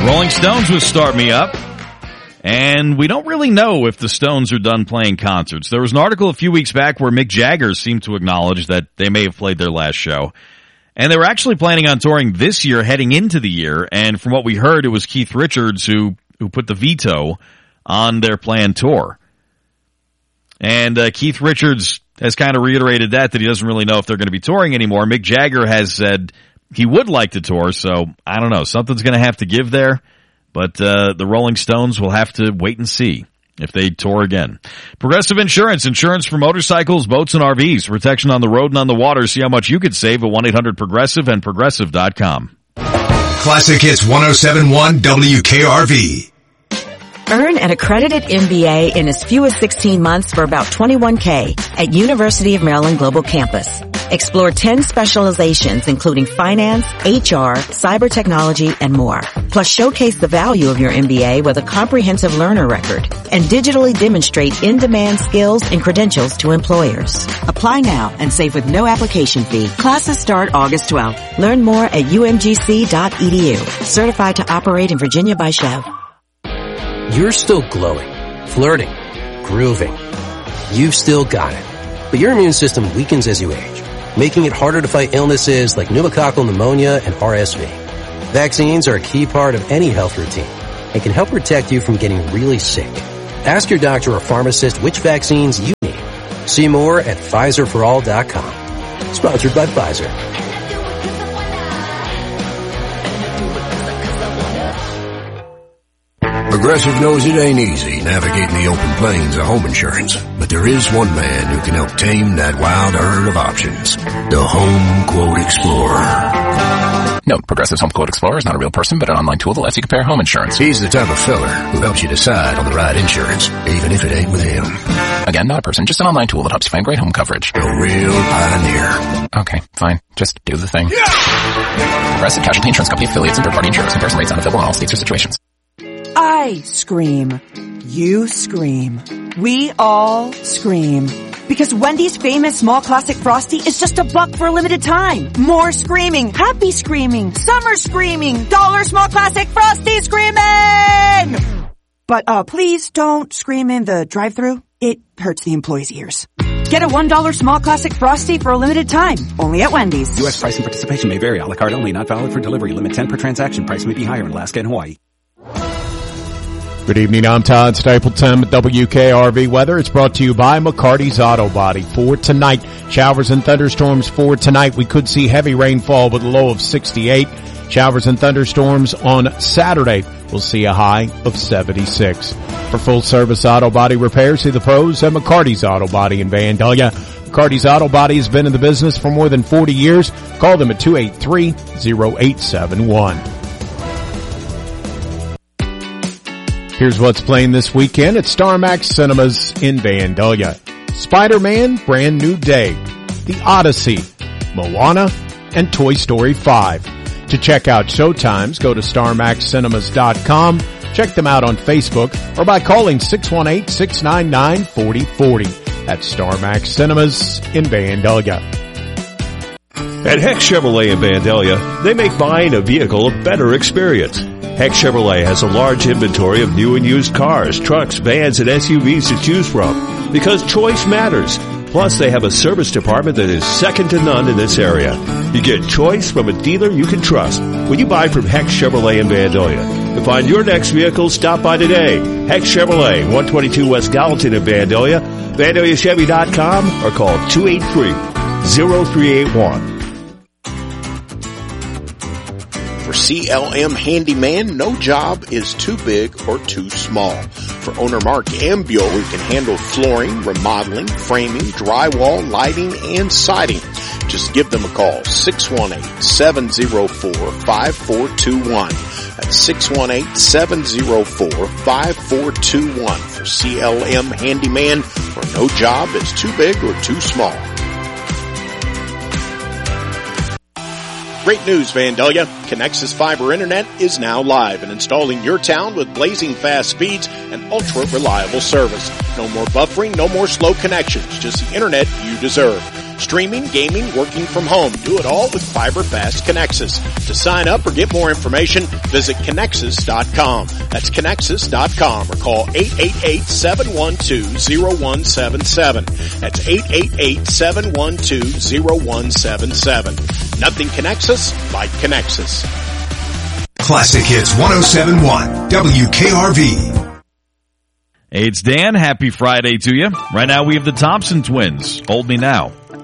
Rolling Stones with Start Me Up. And we don't really know if the Stones are done playing concerts. There was an article a few weeks back where Mick Jagger seemed to acknowledge that they may have played their last show. And they were actually planning on touring this year heading into the year. And from what we heard, it was Keith Richards who put the veto on their planned tour. And Keith Richards has kind of reiterated that he doesn't really know if they're going to be touring anymore. Mick Jagger has said he would like to tour, so I don't know. Something's going to have to give there. But the Rolling Stones will have to wait and see if they tour again. Progressive Insurance. Insurance for motorcycles, boats, and RVs. Protection on the road and on the water. See how much you could save at 1-800-PROGRESSIVE and Progressive.com. Classic Hits 107.1 WKRV. Earn an accredited MBA in as few as 16 months for about $21K at University of Maryland Global Campus. Explore 10 specializations including finance, HR, cyber technology, and more. Plus showcase the value of your MBA with a comprehensive learner record and digitally demonstrate in-demand skills and credentials to employers. Apply now and save with no application fee. Classes start August 12th. Learn more at umgc.edu. Certified to operate in Virginia by Chev. You're still glowing, flirting, grooving. You've still got it. But your immune system weakens as you age, making it harder to fight illnesses like pneumococcal pneumonia and RSV. Vaccines are a key part of any health routine and can help protect you from getting really sick. Ask your doctor or pharmacist which vaccines you need. See more at PfizerForAll.com. Sponsored by Pfizer. Progressive knows it ain't easy navigating the open plains of home insurance, but there is one man who can help tame that wild herd of options. The Home Quote Explorer. Note, Progressive's Home Quote Explorer is not a real person, but an online tool that lets you compare home insurance. He's the type of fella who helps you decide on the right insurance, even if it ain't with him. Again, not a person, just an online tool that helps you find great home coverage. A real pioneer. Okay, fine. Just do the thing. Progressive Casualty Insurance Company affiliates and third-party insurers. Comparison rates not available in all states or situations. I scream. You scream. We all scream. Because Wendy's famous small classic Frosty is just $1 for a limited time. More screaming. Happy screaming. Summer screaming. Dollar small classic Frosty screaming! But, please don't scream in the drive-thru. It hurts the employees' ears. Get a $1 small classic Frosty for a limited time. Only at Wendy's. U.S. price and participation may vary. A la carte only. Not valid for delivery. Limit 10 per transaction. Price may be higher in Alaska and Hawaii. Good evening, I'm Todd Stapleton with WKRV Weather. It's brought to you by McCarty's Auto Body. For tonight, showers and thunderstorms for tonight. We could see heavy rainfall with a low of 68. Showers and thunderstorms on Saturday. We'll see a high of 76. For full service auto body repairs, see the pros at McCarty's Auto Body in Vandalia. McCarty's Auto Body has been in the business for more than 40 years. Call them at 283-0871. Here's what's playing this weekend at Star Max Cinemas in Vandalia. Spider-Man, Brand New Day, The Odyssey, Moana, and Toy Story 5. To check out showtimes, go to StarMaxCinemas.com. Check them out on Facebook or by calling 618-699-4040. That's Star Max Cinemas in Vandalia. At Heck Chevrolet in Vandalia, they make buying a vehicle a better experience. Heck Chevrolet has a large inventory of new and used cars, trucks, vans, and SUVs to choose from because choice matters. Plus, they have a service department that is second to none in this area. You get choice from a dealer you can trust when you buy from Heck Chevrolet in Vandalia. To find your next vehicle, stop by today. Heck Chevrolet, 122 West Gallatin in Vandalia, VandaliaChevy.com, or call 283-0381. For CLM Handyman, no job is too big or too small. For owner Mark Ambio, who can handle flooring, remodeling, framing, drywall, lighting, and siding. Just give them a call, 618-704-5421. That's 618-704-5421 for CLM Handyman, where no job is too big or too small. Great news, Vandalia. Connexus Fiber Internet is now live and installed in your town with blazing fast speeds and ultra-reliable service. No more buffering, no more slow connections, just the internet you deserve. Streaming, gaming, working from home. Do it all with Fiber Fast Connexus. To sign up or get more information, visit Connexus.com. That's Connexus.com or call 888-712-0177. That's 888-712-0177. Nothing connects us like Connexus. Classic Hits 107.1 WKRV. Hey, it's Dan. Happy Friday to you. Right now we have the Thompson twins. Hold Me Now.